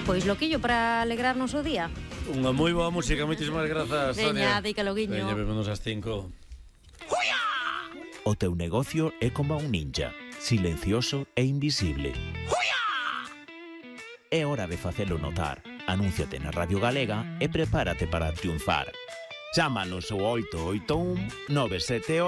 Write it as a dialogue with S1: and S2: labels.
S1: Pois loquillo para alegrarnos o día.
S2: Unha moi boa música, moitísimas grazas, Sonia.
S1: Veña, dica loguiño.
S2: Veña, vémonos ás 5.
S3: O teu negocio é como un ninja, silencioso e invisible. É hora de facelo notar. Anúnciate na Radio Galega e prepárate para triunfar. Chámanos ao 881 978